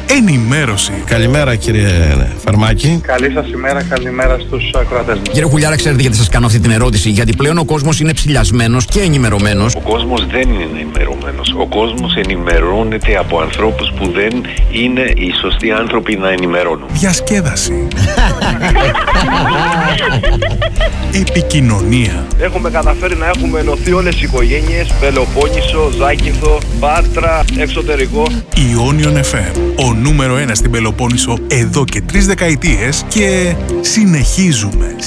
ενημέρωση. Καλημέρα κύριε Φαρμάκη. Καλή σας ημέρα, καλημέρα στους ακροατές μας. Κύριε Χουλιάρα, ξέρετε γιατί σας κάνω αυτή την ερώτηση? Γιατί πλέον ο κόσμος είναι ψηλιασμένος και ενημερωμένος. Ο κόσμος δεν είναι ενημερωμένος. Ο κόσμος ενημερώνεται από ανθρώπους που δεν είναι οι σωστοί άνθρωποι να ενημερώνουν. Διασκέδαση. Επικοινωνία. Έχουμε καταφέρει να έχουμε ενωθεί όλες οι οικογένειες, Πελοπόννησο, Ζάκυνθο, Πάτρα, εξωτερικό. Ιόνιον FM, ο νούμερο 1 στην Πελοπόννησο εδώ και 3 δεκαετίες και συνεχίζουμε.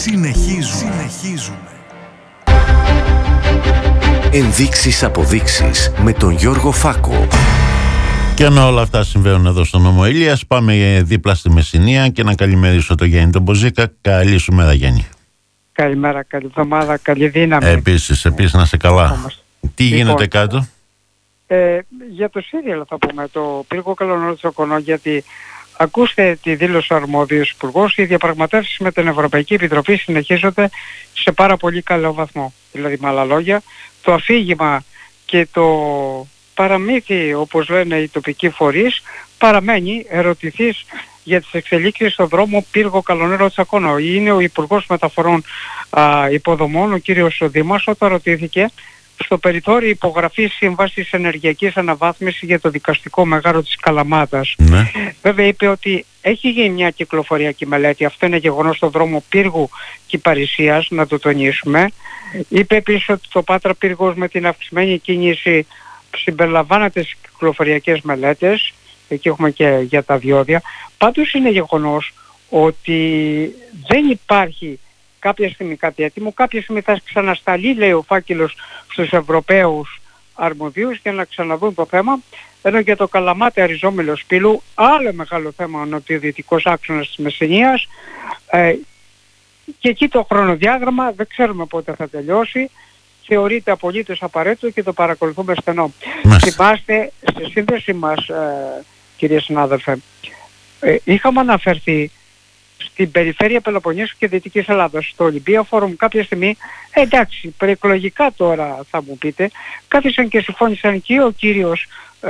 Ενδείξεις αποδείξεις με τον Γιώργο Φάκο. Και ενώ όλα αυτά συμβαίνουν εδώ στον Νόμο Ηλίας, πάμε δίπλα στη Μεσσηνία και να καλημερίσω τον Γιάννη τον Μποζίκα. Καλή σου μέρα, Γιάννη. Καλημέρα, καλή εβδομάδα, καλή δύναμη. Επίσης να είσαι καλά. Τι γίνεται κάτω? Για το Σύριαλ θα πούμε, το πύργο Καλονερού Τσοκονό, γιατί ακούστε τη δήλωση ο αρμόδιος υπουργός, οι διαπραγματεύσεις με την Ευρωπαϊκή Επιτροπή συνεχίζονται σε πάρα πολύ καλό βαθμό. Δηλαδή με άλλα λόγια, το αφήγημα και το παραμύθι, όπως λένε οι τοπικοί φορείς, παραμένει ερωτηθής για τις εξελίξεις στον δρόμο πύργο Καλονερού Τσοκονό. Είναι ο Υπουργός Μεταφορών Υποδομών, ο κύριος Δήμας, όταν ρωτήθηκε στο περιθώριο υπογραφής σύμβασης ενεργειακής αναβάθμισης για το δικαστικό μεγάρο της Καλαμάτας. Ναι. Βέβαια είπε ότι έχει γίνει μια κυκλοφοριακή μελέτη, αυτό είναι γεγονός στον δρόμο Πύργου Κυπαρισίας, να το τονίσουμε. Είπε επίσης ότι το Πάτρα Πύργος με την αυξημένη κίνηση συμπεριλαμβάνεται στις κυκλοφοριακές μελέτες, εκεί έχουμε και για τα διόδια. Πάντως είναι γεγονός ότι δεν υπάρχει κάποια στιγμή κάτι έτοιμο, κάποια στιγμή θα ξανασταλεί, λέει ο φάκελος, στους Ευρωπαίους αρμοδίους για να ξαναδούν το θέμα, ενώ για το Καλαμάτι Αριζόμηλο Σπήλου, άλλο μεγάλο θέμα, ο νοτιοδυτικός άξονας της Μεσσηνίας, και εκεί το χρονοδιάγραμμα δεν ξέρουμε πότε θα τελειώσει, θεωρείται απολύτως απαραίτητο και το παρακολουθούμε στενό. Θυμάστε, στη σύνδεση μας, κύριε συνάδελφε, είχαμε αναφερθεί στην περιφέρεια Πελοποννήσου και Δυτικής Ελλάδας, στο Ολυμπία Φόρουμ κάποια στιγμή, εντάξει, προεκλογικά τώρα θα μου πείτε, κάθισαν και συμφώνησαν και ο κύριος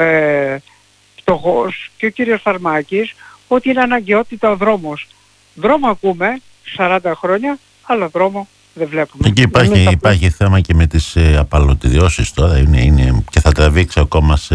Φτωχός και ο κύριος Φαρμάκης ότι είναι αναγκαιότητα ο δρόμος. Δρόμο ακούμε 40 χρόνια, αλλά δρόμο δεν βλέπουμε. Εκεί υπάρχει θέμα και με τις απαλωτιδιώσεις τώρα, είναι, και θα τραβήξει ακόμα σε...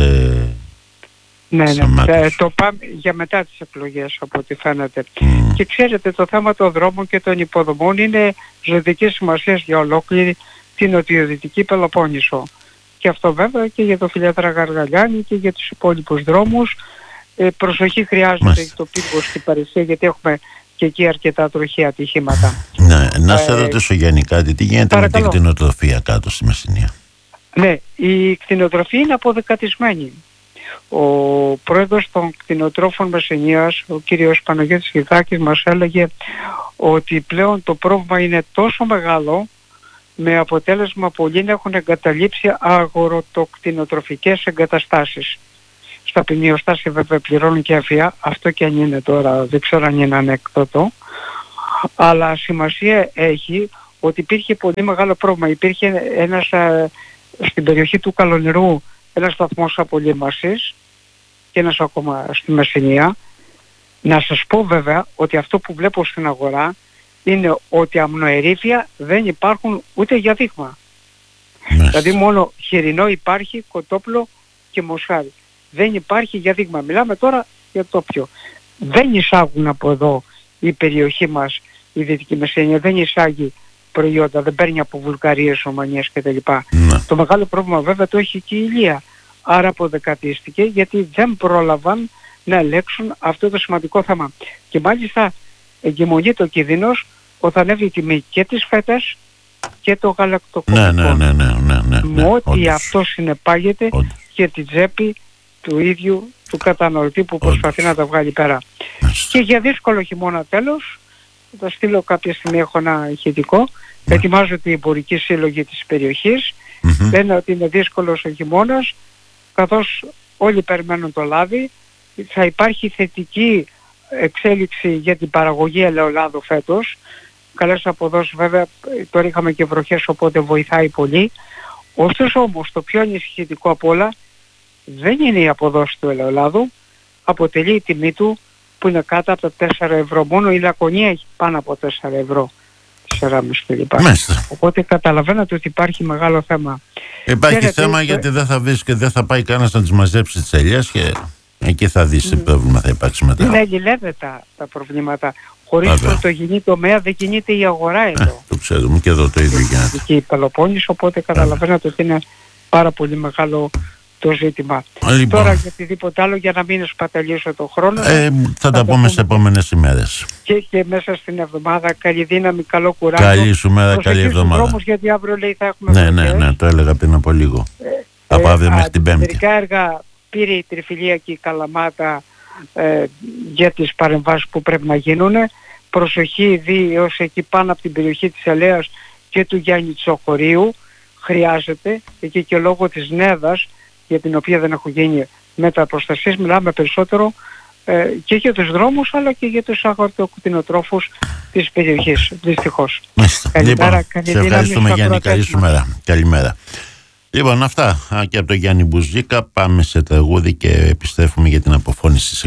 Ναι, το πάμε για μετά τις εκλογές από ό,τι φαίνεται. Και ξέρετε, το θέμα των δρόμων και των υποδομών είναι ζωτικής σημασίας για ολόκληρη την νοτιοδυτική Πελοπόννησο. Και αυτό βέβαια και για το Φιλιάτρα Γαργαλιάνη και για τους υπόλοιπους δρόμους. Προσοχή χρειάζεται το πύργο στην Παρισία, γιατί έχουμε και εκεί αρκετά τροχαία ατυχήματα. Ναι, να σε ρωτήσω Γιάννη κάτι, τι γίνεται με την κτηνοτροφία κάτω στη Μεσσηνία? Ναι, η κτηνοτροφία είναι αποδεκατισμένη. Ο πρόεδρος των κτηνοτρόφων Μεσσηνίας, ο κύριος Παναγιώτης Γιδάκης, μας έλεγε ότι πλέον το πρόβλημα είναι τόσο μεγάλο, με αποτέλεσμα πολλοί να έχουν εγκαταλείψει αγροτοκτηνοτροφικές εγκαταστάσεις. Στα ποινιοστάσια βέβαια πληρώνουν και αφιά, αυτό και αν είναι τώρα, δεν ξέρω αν είναι ανέκδοτο, αλλά σημασία έχει ότι υπήρχε πολύ μεγάλο πρόβλημα. Υπήρχε στην περιοχή του Καλονερού ένας σταθμός απολύμασης και ένας ακόμα στη Μεσσηνία. Να σας πω βέβαια ότι αυτό που βλέπω στην αγορά είναι ότι αμνοερήφια δεν υπάρχουν ούτε για δείγμα. Δηλαδή μόνο χοιρινό υπάρχει, κοτόπουλο και μοσχάρι. Δεν υπάρχει για δείγμα. Μιλάμε τώρα για τοπιο. Δεν εισάγουν από εδώ η περιοχή μας, η Δυτική Μεσσηνία, δεν εισάγει προϊόντα, δεν παίρνει από Βουλγαρίες, Ρωμανίες κτλ. Το μεγάλο πρόβλημα βέβαια το έχει και η Ηλία. Άρα αποδεκατίστηκε γιατί δεν πρόλαβαν να ελέγξουν αυτό το σημαντικό θέμα. Και μάλιστα εγκυμονεί το κίνδυνος ότι ανέβει η τιμή και της φέτας και το γαλακτοκομικό. Ναι. Ό,τι αυτό συνεπάγεται και την τσέπη του ίδιου του κατανοητή που προσπαθεί να τα βγάλει πέρα. Και για δύσκολο χειμώνα τέλος, θα στείλω κάποια στιγμή, έχω ένα ηχητικό, ετοιμάζω την εμπορική σύλλογη της περιοχής, λένε ότι είναι δύσκολος ο χειμώνας, καθώς όλοι περιμένουν το λάδι, θα υπάρχει θετική εξέλιξη για την παραγωγή ελαιολάδου φέτος. Καλές αποδόσεις βέβαια, τώρα είχαμε και βροχές οπότε βοηθάει πολύ. Ωστόσο όμως το πιο ανησυχητικό απ' όλα δεν είναι η αποδόση του ελαιολάδου, αποτελεί η τιμή του που είναι κάτω από τα 4 ευρώ. Μόνο η Λακωνία έχει πάνω από 4 ευρώ, 4,5 κλπ. Οπότε καταλαβαίνετε ότι υπάρχει μεγάλο θέμα. Υπάρχει θέμα γιατί δεν θα βρεις και δεν θα πάει κανένας να τις μαζέψει τις ελιές και εκεί θα δεις τι πρόβλημα θα υπάρξει μετά. Είναι αλληλένδετα τα προβλήματα. Χωρίς πρωτογενή τομέα δεν κινείται η αγορά εδώ. Το ξέρουμε και εδώ το ίδιο γίνεται. Και η Πελοπόννησο, οπότε καταλαβαίνετε ότι είναι πάρα πολύ μεγάλο το ζήτημα. Λοιπόν. Τώρα για οτιδήποτε άλλο, για να μην σπαταλήσω το χρόνο. Θα τα πούμε σε επόμενες ημέρες. Και μέσα στην εβδομάδα, καλή δύναμη, καλό κουράγιο. Καλή σου μέρα, καλή εβδομάδα. Δρόμους, γιατί αύριο λέει θα έχουμε Ναι, το έλεγα πριν από λίγο. Από αύριο μέχρι την Πέμπτη. Μερικά έργα πήρε η Τριφυλία και η Καλαμάτα για τις παρεμβάσεις που πρέπει να γίνουν. Προσοχή έως εκεί πάνω από την περιοχή της Ελέας και του Γιάννη Τσοχωρίου. Χρειάζεται, εκεί και λόγω της Νέδας, για την οποία δεν έχουν γίνει μεταπροστασίες, μιλάμε περισσότερο και για τους δρόμους αλλά και για τους αγροτοκτηνοτρόφους της περιοχής, δυστυχώς. Καλημέρα, σε ευχαριστούμε Γιάννη, καλή σου μέρα. Καλημέρα. Λοιπόν, αυτά και από τον Γιάννη Μπουζίκα. Πάμε σε τραγούδι και επιστρέφουμε για την αποφώνηση της